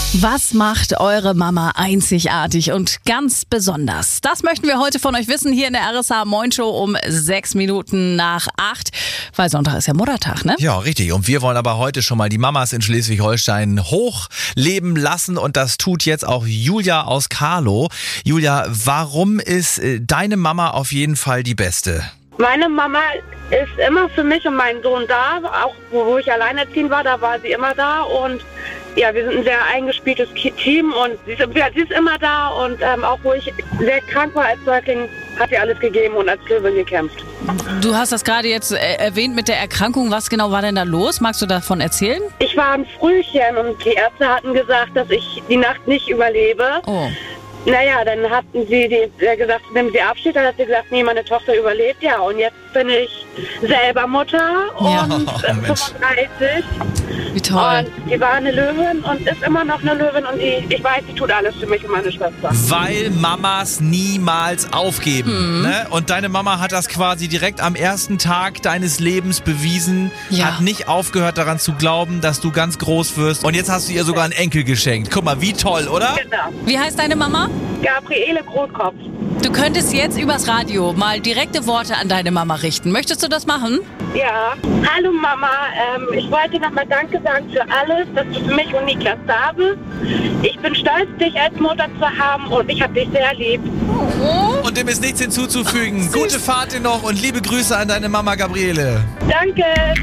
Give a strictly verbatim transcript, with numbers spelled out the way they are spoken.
Was macht eure Mama einzigartig und ganz besonders? Das möchten wir heute von euch wissen hier in der R S H Moin Show um sechs Minuten nach acht. Weil Sonntag ist ja Muttertag, ne? Ja, richtig. Und wir wollen aber heute schon mal die Mamas in Schleswig-Holstein hochleben lassen. Und das tut jetzt auch Julia aus Carlo. Julia, warum ist deine Mama auf jeden Fall die Beste? Meine Mama ist immer für mich und meinen Sohn da. Auch wo ich alleinerziehend war, da war sie immer da. Und ja, wir sind ein sehr eingespieltes Team und sie ist, sie ist immer da. Und ähm, auch wo ich sehr krank war als Säugling, hat sie alles gegeben und als Löwin gekämpft. Du hast das gerade jetzt erwähnt mit der Erkrankung. Was genau war denn da los? Magst du davon erzählen? Ich war ein Frühchen und die Ärzte hatten gesagt, dass ich die Nacht nicht überlebe. Oh. Naja, dann hatten sie die, gesagt, nehmen Sie Abschied. Dann hat sie gesagt, nee, meine Tochter überlebt. Ja, und jetzt bin ich selber Mutter und Ja, fünfunddreißig. Wie toll. Und die war eine Löwin und ist immer noch eine Löwin. Und die, ich weiß, sie tut alles für mich und meine Schwester. Weil Mamas niemals aufgeben. Mhm. Ne? Und deine Mama hat das quasi direkt am ersten Tag deines Lebens bewiesen. Ja. Hat nicht aufgehört daran zu glauben, dass du ganz groß wirst. Und jetzt hast du ihr sogar einen Enkel geschenkt. Guck mal, wie toll, oder? Genau. Wie heißt deine Mama? Gabriele Großkopf. Du könntest jetzt übers Radio mal direkte Worte an deine Mama richten. Möchtest du das machen? Ja. Hallo Mama, ähm, ich wollte nochmal Danke sagen für alles, dass du für mich und Niklas da bist. Ich bin stolz, dich als Mutter zu haben und ich habe dich sehr lieb. Und dem ist nichts hinzuzufügen. Gute Fahrt dir noch und liebe Grüße an deine Mama Gabriele. Danke.